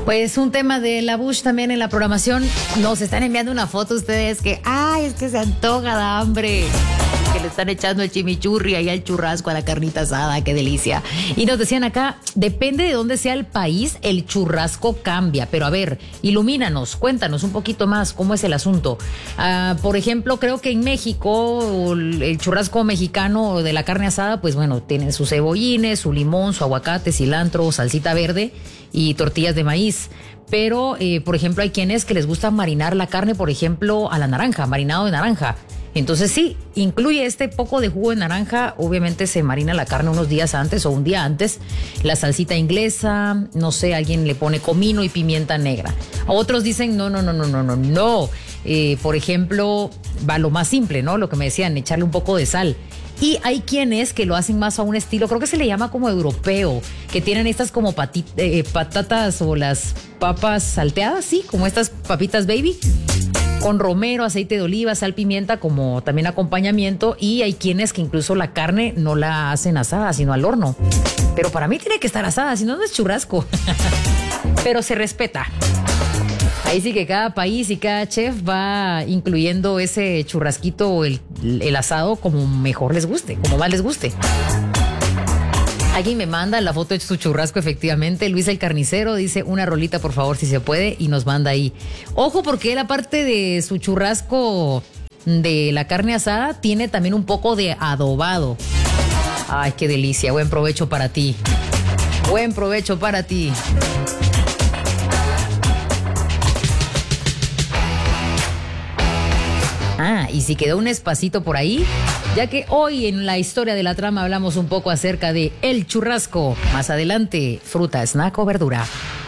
Pues un tema de la Bush también en la programación. Nos están enviando una foto ustedes que, es que se antoja de hambre. Que le están echando el chimichurri ahí al churrasco, a la carnita asada, qué delicia. Y nos decían acá, depende de dónde sea el país, el churrasco cambia. Pero a ver, ilumínanos, cuéntanos un poquito más cómo es el asunto. Por ejemplo, creo que en México, el churrasco mexicano de la carne asada, pues bueno, tienen sus cebollines, su limón, su aguacate, cilantro, salsita verde y tortillas de maíz. Pero, por ejemplo, hay quienes que les gusta marinar la carne, por ejemplo, a la naranja, marinado de naranja. Entonces sí, incluye este poco de jugo de naranja, obviamente se marina la carne unos días antes o un día antes, la salsita inglesa, no sé, alguien le pone comino y pimienta negra. Otros dicen no. Por ejemplo, va lo más simple, ¿no? Lo que me decían, echarle un poco de sal. Y hay quienes que lo hacen más a un estilo, creo que se le llama como europeo, que tienen estas como patatas o las papas salteadas, sí, como estas papitas baby, con romero, aceite de oliva, sal, pimienta como también acompañamiento. Y hay quienes que incluso la carne no la hacen asada, sino al horno. Pero para mí tiene que estar asada, si no, no es churrasco. Pero se respeta. Ahí sí que cada país y cada chef va incluyendo ese churrasquito o el asado como mejor les guste, como más les guste. Alguien me manda la foto de su churrasco, efectivamente. Luis el Carnicero dice una rolita, por favor, si se puede, y nos manda ahí. Ojo, porque él, aparte de su churrasco de la carne asada, tiene también un poco de adobado. Ay, qué delicia. Buen provecho para ti. Buen provecho para ti. Y si quedó un espacito por ahí, ya que hoy en la historia de la trama hablamos un poco acerca de el churrasco. Más adelante, fruta, snack o verdura.